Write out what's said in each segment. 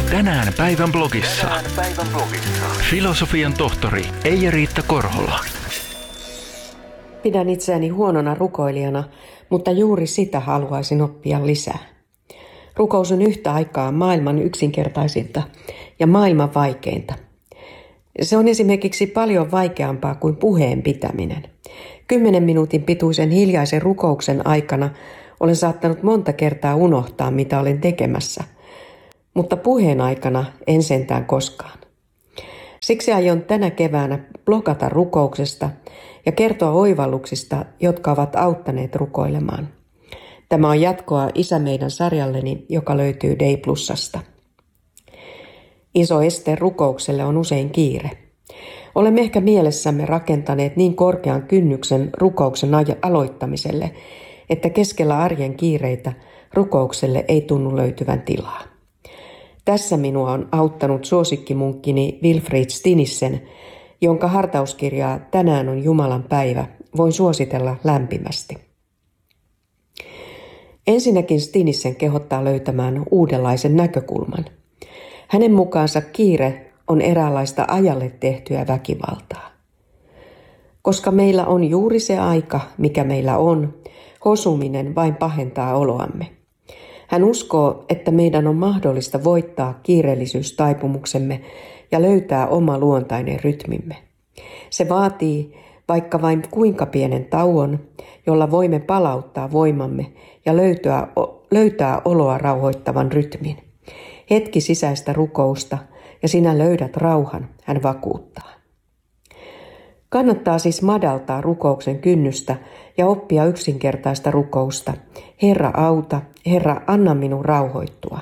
Tänään päivän blogissa. Filosofian tohtori Eija-Riitta Korhola. Pidän itseäni huonona rukoilijana, mutta juuri sitä haluaisin oppia lisää. Rukous on yhtä aikaa maailman yksinkertaisinta ja maailman vaikeinta. Se on esimerkiksi paljon vaikeampaa kuin puheen pitäminen. 10 minuutin pituisen hiljaisen rukouksen aikana olen saattanut monta kertaa unohtaa, mitä olen tekemässä, mutta puheen aikana en sentään koskaan. Siksi aion tänä keväänä blogata rukouksesta ja kertoa oivalluksista, jotka ovat auttaneet rukoilemaan. Tämä on jatkoa Isä meidän -sarjalleni, joka löytyy Day Plusasta. Iso este rukoukselle on usein kiire. Olemme ehkä mielessämme rakentaneet niin korkean kynnyksen rukouksen aloittamiselle, että keskellä arjen kiireitä rukoukselle ei tunnu löytyvän tilaa. Tässä minua on auttanut suosikkimunkkini Wilfrid Stinissen, jonka hartauskirjaa Tänään on Jumalan päivä voin suositella lämpimästi. Ensinnäkin Stinissen kehottaa löytämään uudenlaisen näkökulman. Hänen mukaansa kiire on eräänlaista ajalle tehtyä väkivaltaa. Koska meillä on juuri se aika, mikä meillä on, hosuminen vain pahentaa oloamme. Hän uskoo, että meidän on mahdollista voittaa kiireellisyystaipumuksemme ja löytää oma luontainen rytmimme. Se vaatii vaikka vain kuinka pienen tauon, jolla voimme palauttaa voimamme ja löytää oloa rauhoittavan rytmin. Hetki sisäistä rukousta ja sinä löydät rauhan, hän vakuuttaa. Kannattaa siis madaltaa rukouksen kynnystä ja oppia yksinkertaista rukousta. Herra auta, Herra anna minun rauhoittua.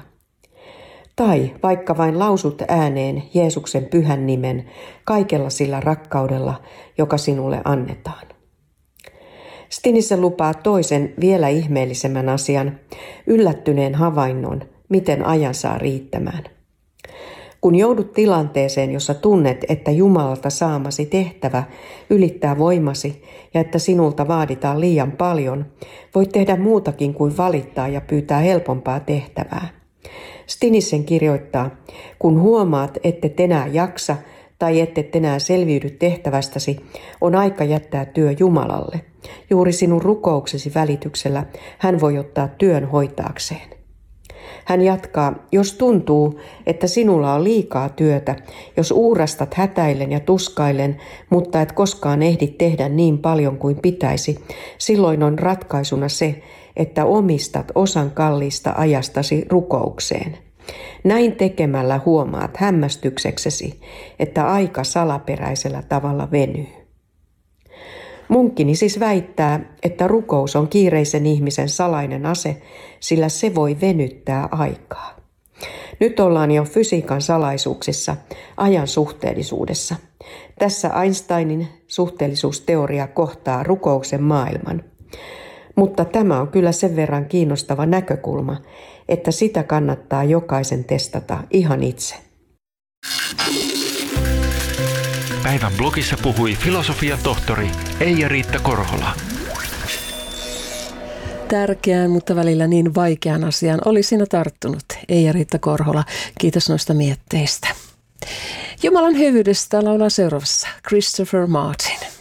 Tai vaikka vain lausut ääneen Jeesuksen pyhän nimen kaikella sillä rakkaudella, joka sinulle annetaan. Stinissen lupaa toisen vielä ihmeellisemmän asian, yllättyneen havainnon, miten ajan saa riittämään. Kun joudut tilanteeseen, jossa tunnet, että Jumalalta saamasi tehtävä ylittää voimasi ja että sinulta vaaditaan liian paljon, voit tehdä muutakin kuin valittaa ja pyytää helpompaa tehtävää. Stinissen kirjoittaa, kun huomaat, ettet enää jaksa tai ettet enää selviydy tehtävästäsi, on aika jättää työ Jumalalle. Juuri sinun rukouksesi välityksellä hän voi ottaa työn hoitaakseen. Hän jatkaa, jos tuntuu, että sinulla on liikaa työtä, jos uurastat hätäillen ja tuskaillen, mutta et koskaan ehdi tehdä niin paljon kuin pitäisi, silloin on ratkaisuna se, että omistat osan kalliista ajastasi rukoukseen. Näin tekemällä huomaat hämmästykseksesi, että aika salaperäisellä tavalla venyy. Munkkini siis väittää, että rukous on kiireisen ihmisen salainen ase, sillä se voi venyttää aikaa. Nyt ollaan jo fysiikan salaisuuksissa, ajan suhteellisuudessa. Tässä Einsteinin suhteellisuusteoria kohtaa rukouksen maailman. Mutta tämä on kyllä sen verran kiinnostava näkökulma, että sitä kannattaa jokaisen testata ihan itse. Päivän blogissa puhui filosofian tohtori Eija-Riitta Korhola. Tärkeään, mutta välillä niin vaikeaan asiaan oli sinä tarttunut, Eija-Riitta Korhola. Kiitos noista mietteistä. Jumalan hyvyydestä laulaa seuraavassa Christopher Martin.